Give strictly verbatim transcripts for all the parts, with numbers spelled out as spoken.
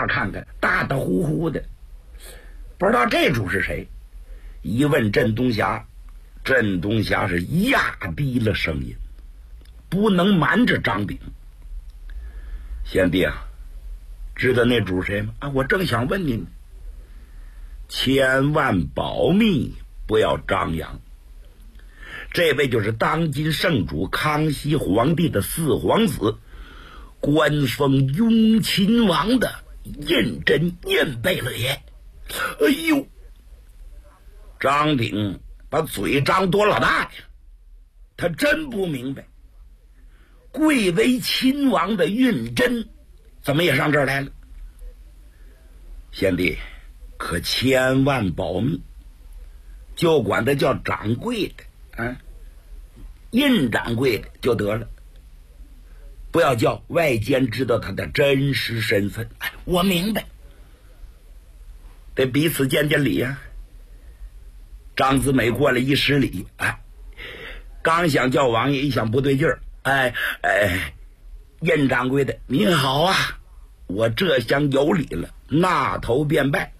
下看看，大大呼呼的，不知道这主是谁。一问镇东霞，镇东霞是压低了声音，不能瞒着张炳。贤弟啊，知道那主是谁吗？啊，我正想问您，千万保密，不要张扬。这位就是当今圣主康熙皇帝的四皇子，官封雍亲王的胤禛胤贝勒爷。哎呦，张炳把嘴张多老大呀，他真不明白，贵为亲王的胤禛怎么也上这儿来了。贤弟可千万保密，就管他叫掌柜的啊，胤掌柜的就得了，不要叫外间知道他的真实身份。哎，我明白，得彼此见见礼呀、啊。张子美过来一施礼，哎，刚想叫王爷，一想不对劲儿，哎哎，胤掌柜的您好啊，我这厢有礼了，那头便拜。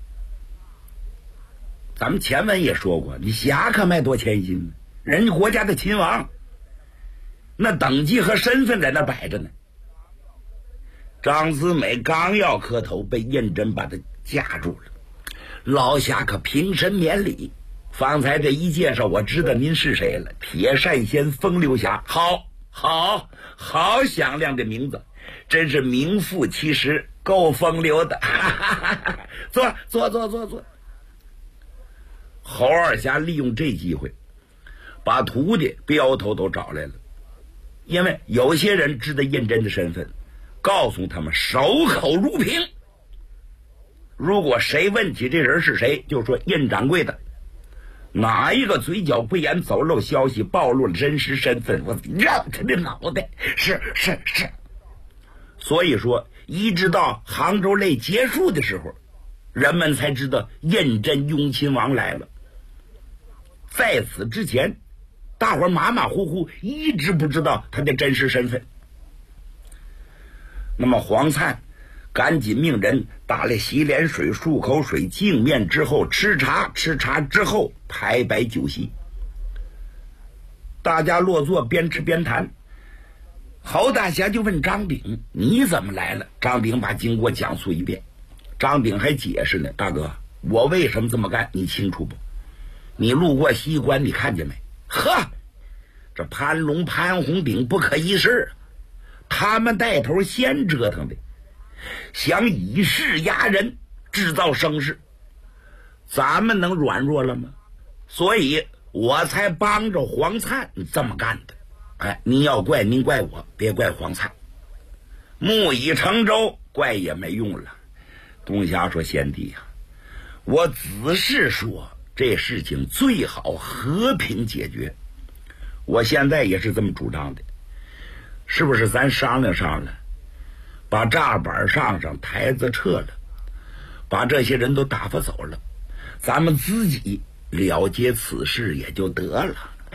咱们前文也说过，你侠客卖多谦心呢，人家国家的亲王，那等级和身份在那摆着呢。张思美刚要磕头，被胤禛把他架住了。老侠可平身免礼，方才这一介绍，我知道您是谁了，铁扇仙风流侠。好好好响亮的名字，真是名副其实，够风流的。坐坐坐坐坐。侯二侠利用这机会，把徒弟镖头都找来了，因为有些人知道胤禛的身份，告诉他们守口如瓶。如果谁问起这人是谁，就说胤掌柜的。哪一个嘴角不严走漏消息，暴露了真实身份，我让他的脑袋！是是是。所以说，一直到杭州类结束的时候，人们才知道胤禛雍亲王来了。在此之前，大伙儿马马虎虎，一直不知道他的真实身份。那么黄灿赶紧命人打了洗脸水、漱口水，净面之后吃茶，吃茶之后排摆酒席。大家落座，边吃边谈。侯大侠就问张炳：“你怎么来了？”张炳把经过讲述一遍。张炳还解释呢：“大哥，我为什么这么干，你清楚不？你路过西关，你看见没？呵，这潘龙、潘红顶不可一世，他们带头先折腾的。想以势压人，制造声势，咱们能软弱了吗？所以我才帮着黄灿这么干的。哎，您要怪您怪我，别怪黄灿。木已成舟，怪也没用了。东霞说：“贤弟呀、啊，我只是说这事情最好和平解决。我现在也是这么主张的，是不是？咱商量商量。”把栅板上上，台子撤了，把这些人都打发走了，咱们自己了结此事也就得了。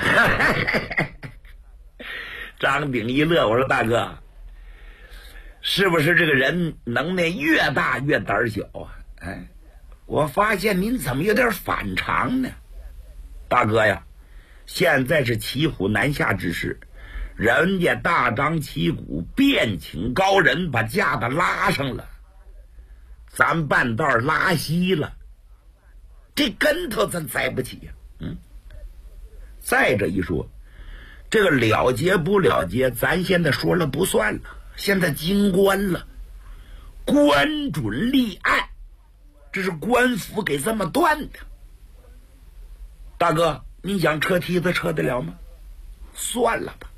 张炳一乐，我说大哥，是不是这个人能耐越大越胆小啊？哎，我发现您怎么有点反常呢？大哥呀，现在是骑虎难下之势。人家大张旗鼓，便请高人把架子拉上了，咱半道拉稀了，这跟头咱栽不起呀、啊。嗯，再者一说，这个了结不了结，咱现在说了不算了，现在经官了，官准立案，这是官府给这么断的。大哥，你想撤梯子撤得了吗？算了吧。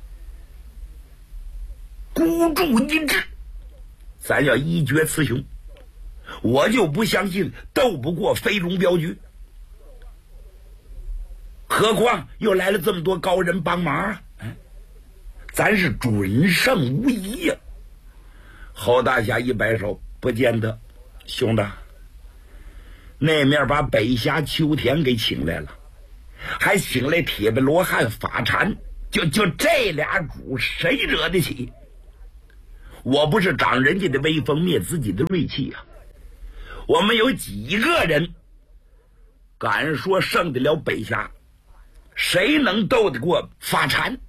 孤注一掷，咱要一决雌雄。我就不相信斗不过飞龙镖局，何况又来了这么多高人帮忙啊！咱是准胜无疑呀、啊！侯大侠一摆手：“不见得，兄弟，那面把北侠秋田给请来了，还请来铁背罗汉法禅，就就这俩主，谁惹得起？ 我不是长人家的威风，灭自己的锐气啊！我们有几个人敢说胜得了北峡？谁能斗得过法禅？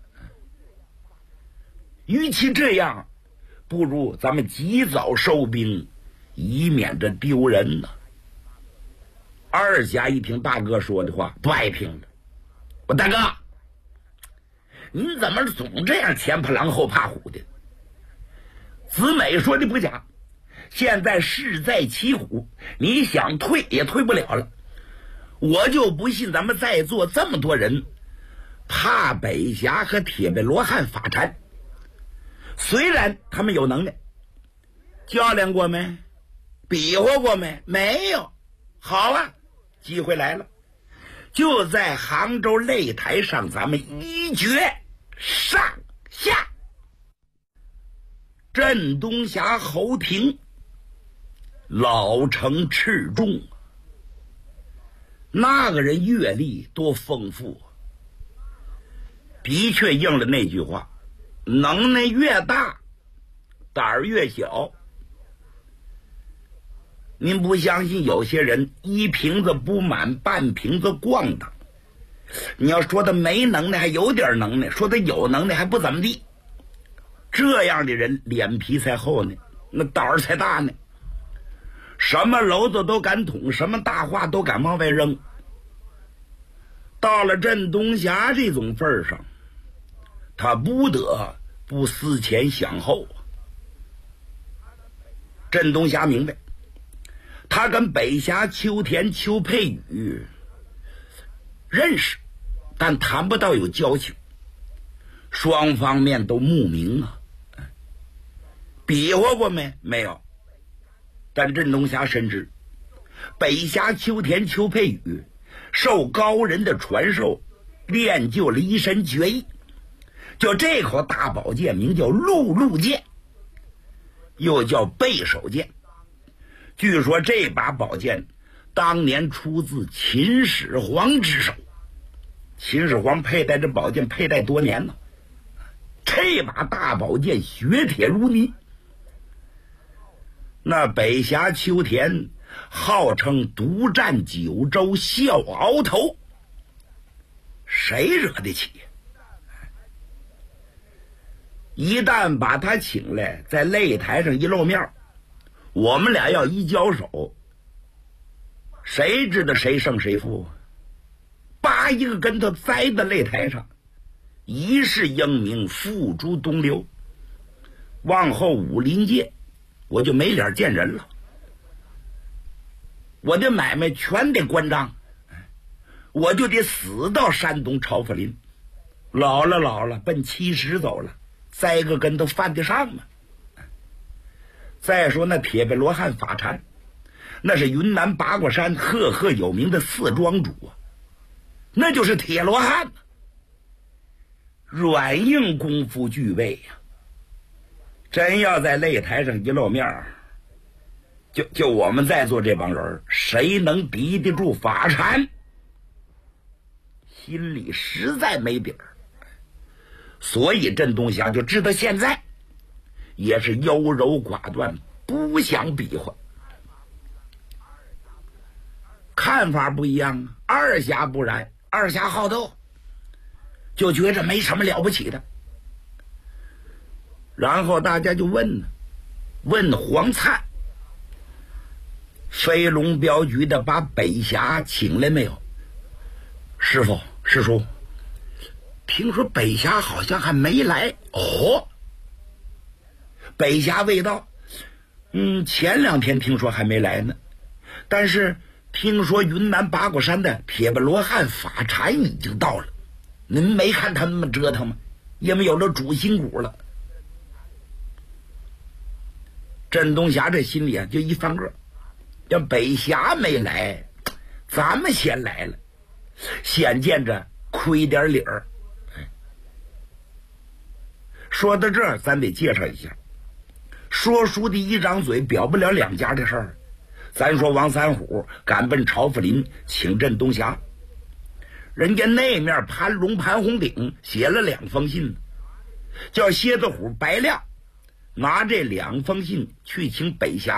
与其这样，不如咱们及早收兵，以免这丢人呢。二侠一听大哥说的话，不爱听了。我大哥，您怎么总这样前怕狼后怕虎的？子美说的不假，现在势在骑虎，你想退也退不了了。我就不信咱们在座这么多人怕北峡和铁背罗汉法禅。虽然他们有能耐，较量过没？比划过没？没有。好啊，机会来了，就在杭州擂台上，咱们一决上下。镇东峡侯廷老成持重，那个人阅历多丰富，的确应了那句话，能耐越大胆儿越小。您不相信，有些人一瓶子不满半瓶子咣当，你要说他没能耐还有点能耐，说他有能耐还不怎么地，这样的人脸皮才厚呢，那胆儿才大呢，什么篓子都敢捅，什么大话都敢往外扔。到了镇东峡这种份儿上，他不得不思前想后。镇东峡明白，他跟北峡秋田邱佩宇认识，但谈不到有交情，双方面都慕名啊。比划过没？没有。但镇东峡深知，北峡秋田邱佩宇受高人的传授，练就了一身绝艺，就这口大宝剑名叫辘辘剑，又叫背手剑。据说这把宝剑当年出自秦始皇之手，秦始皇佩戴这宝剑佩戴多年了，这把大宝剑血铁如泥。那北峡秋田号称独占九州，笑鳌头，谁惹得起？一旦把他请来，在擂台上一露面，我们俩要一交手，谁知道谁胜谁负？叭一个跟头栽在擂台上，一世英名付诸东流，往后武林界我就没脸见人了，我的买卖全得关张，我就得死到山东朝福林，老了老了奔七十走了，栽个跟头犯得上吗？再说那铁背罗汉法禅，那是云南八卦山赫赫有名的四庄主啊，那就是铁罗汉，软硬功夫俱备呀、啊。真要在擂台上一露面，就就我们在座这帮人，谁能敌得住法禅？心里实在没底儿，所以镇东峡就知道现在也是优柔寡断，不想比划。看法不一样啊，二侠不然，二侠好斗，就觉着没什么了不起的。然后大家就问呢，问黄灿，飞龙镖局的把北峡请来没有？师傅师叔，听说北峡好像还没来。哦，北峡未到，嗯，前两天听说还没来呢，但是听说云南八卦山的铁背罗汉法禅已经到了，您没看他们折腾吗？因为有了主心骨了。镇东峡这心里啊就一翻个，要北峡没来，咱们先来了，显见着亏点理儿。说到这儿，咱得介绍一下，说书的一张嘴表不了两家的事儿。咱说王三虎赶奔朝福林请镇东峡，人家那面潘龙潘洪鼎写了两封信，叫蝎子虎白亮拿这两封信去请北峡